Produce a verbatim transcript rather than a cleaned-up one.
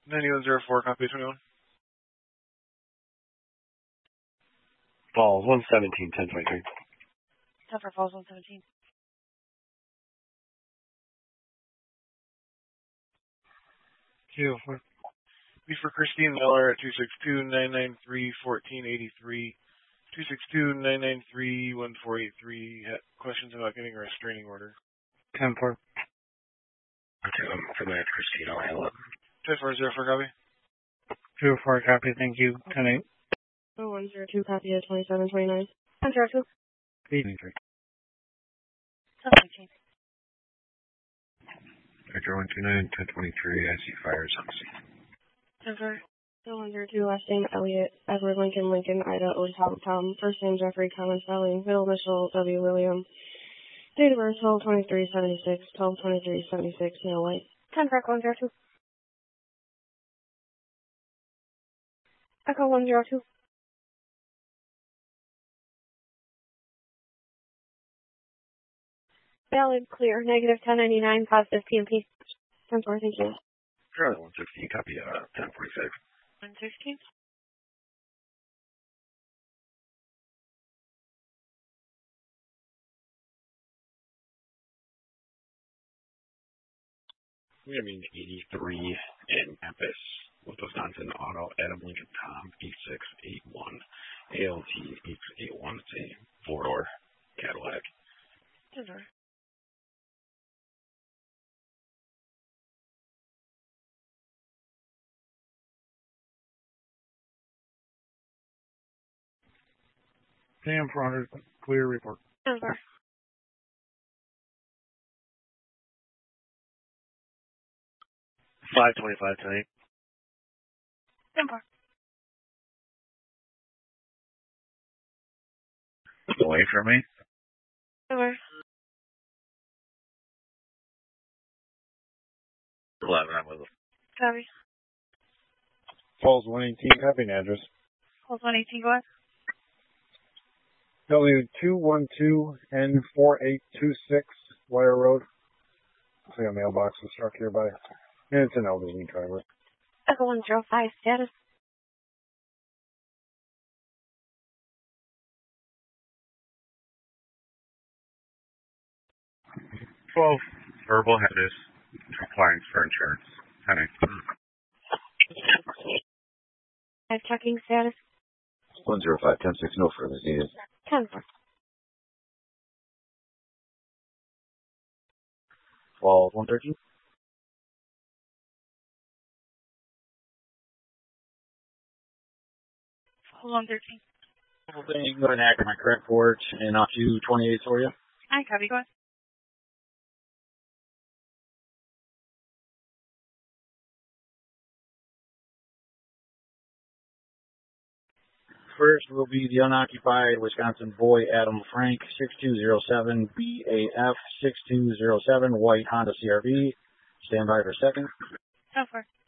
ninety-one oh four, copy twenty-one. Falls, one seventeen, ten twenty-three. ten for Falls, one seventeen. two oh four. B for Christine Miller at two six two, nine nine three, one four eight three. two six two, nine nine three, one four eight three. Questions about getting a restraining order? ten four. Okay, I'm familiar with Christine. I'll handle it. ten four oh four, copy. two oh four, copy. Thank you. ten eight. oh one oh two, copy at twenty-seven twenty-nine. ten oh two. eighteen three. ten nineteen. Victor one two nine, ten twenty-three. I see fires on the scene. ten four. oh one oh two, last name Elliot, Edward Lincoln, Lincoln, Ida, O Tom, Tom, first name Jeffrey, comma spelling, middle initial W William, date of birth twelve twenty-three seventy-six, twelve twenty-three seventy-six, male white. ten for Echo one oh two. Echo one oh two. Valid, clear, negative ten ninety-nine, positive P M P. ten four, thank you. Charlie one sixteen, copy uh, ten forty-six. one sixteen. We have an eighty-three in Memphis, with Wisconsin Auto, Adam Lincoln Tom, eight six eight one, A L T eight six eight one, it's a four-door Cadillac. ten four. Sam four hundred, clear report. ten four. five twenty-five tonight. ten four. Away from me. ten four. eleven, I'm with them. Copy. Falls one eighteen, copy address. Falls one eighteen, go ahead. W two one two N four eight two six, Wire Road. I see a mailbox was struck here by, and it's an elderly driver. Echo one oh five, status. twelve, verbal headers, compliance for insurance. Henning. I have checking status. one oh five, ten six, no further needed. ten four. twelve, one thirteen. one thirteen. Thing, go ahead and hack my correct port and off to twenty-eight for you. I copy, go ahead. First will be the unoccupied Wisconsin boy Adam Frank, six two zero seven B A F six two zero seven, white Honda C R V. Stand by for second. ten four.